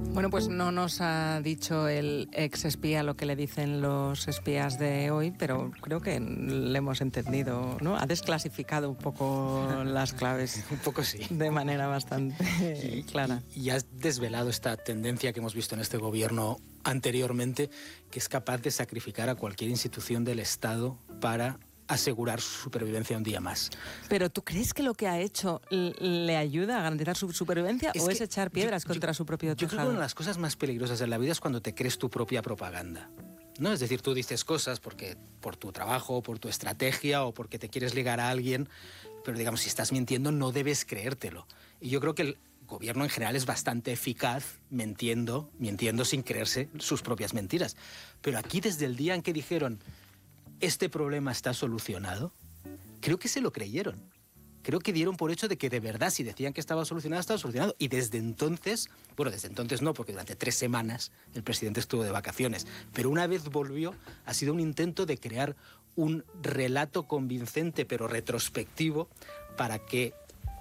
Bueno, pues no nos ha dicho el ex espía lo que le dicen los espías de hoy, pero creo que le hemos entendido, ¿no? Ha desclasificado un poco las claves. Un poco sí. De manera bastante clara. Y has desvelado esta tendencia que hemos visto en este gobierno anteriormente, que es capaz de sacrificar a cualquier institución del Estado para asegurar su supervivencia un día más. ¿Pero tú crees que lo que ha hecho le ayuda a garantizar su supervivencia o es echar piedras contra su propio tejado? Yo creo que una de las cosas más peligrosas en la vida es cuando te crees tu propia propaganda, ¿no? Es decir, tú dices cosas por tu trabajo, por tu estrategia o porque te quieres ligar a alguien, pero digamos, si estás mintiendo no debes creértelo. Y yo creo que el gobierno en general es bastante eficaz mintiendo sin creerse sus propias mentiras. Pero aquí, desde el día en que dijeron este problema está solucionado, creo que se lo creyeron. Creo que dieron por hecho de que de verdad, si decían que estaba solucionado. Y desde entonces, bueno, desde entonces no, porque durante 3 semanas el presidente estuvo de vacaciones, pero una vez volvió, ha sido un intento de crear un relato convincente pero retrospectivo para que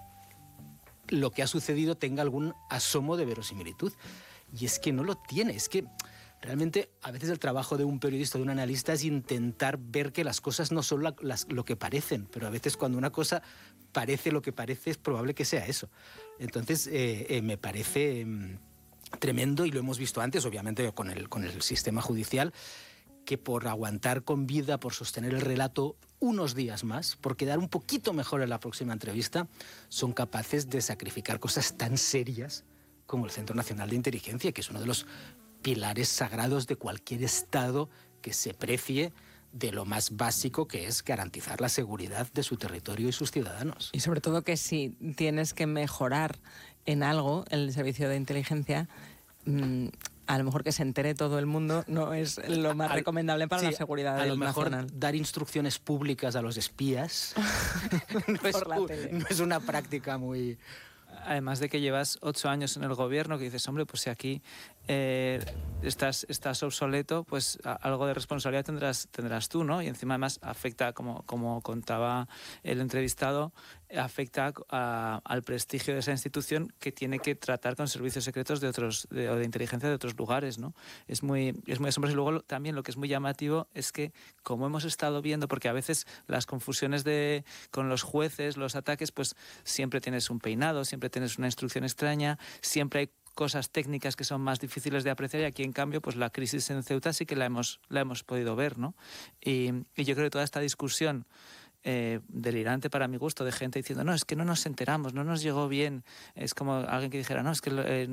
lo que ha sucedido tenga algún asomo de verosimilitud. Y es que no lo tiene, es que realmente a veces el trabajo de un periodista, de un analista, es intentar ver que las cosas no son lo que parecen, pero a veces cuando una cosa parece lo que parece es probable que sea eso. Entonces me parece tremendo, y lo hemos visto antes, obviamente con el sistema judicial, que por aguantar con vida, por sostener el relato unos días más, por quedar un poquito mejor en la próxima entrevista, son capaces de sacrificar cosas tan serias como el Centro Nacional de Inteligencia, que es uno de los pilares sagrados de cualquier Estado que se precie de lo más básico, que es garantizar la seguridad de su territorio y sus ciudadanos. Y sobre todo que si tienes que mejorar en algo el servicio de inteligencia, a lo mejor que se entere todo el mundo no es lo más recomendable para la seguridad nacional. A lo mejor dar instrucciones públicas a los espías no es una práctica muy... Además de que llevas 8 años en el gobierno, que dices, hombre, pues si aquí estás obsoleto, pues algo de responsabilidad tendrás tú, ¿no? Y encima además afecta, como contaba el entrevistado, afecta al prestigio de esa institución, que tiene que tratar con servicios secretos de inteligencia de otros lugares, ¿no? Es muy asombroso. Y luego también lo que es muy llamativo es que, como hemos estado viendo, porque a veces las confusiones con los jueces, los ataques, pues siempre tienes un peinado, siempre tienes una instrucción extraña, siempre hay cosas técnicas que son más difíciles de apreciar, y aquí en cambio pues la crisis en Ceuta sí que la hemos podido ver, ¿no? Y yo creo que toda esta discusión delirante para mi gusto, de gente diciendo, no, es que no nos enteramos, no nos llegó bien, es como alguien que dijera, no, es que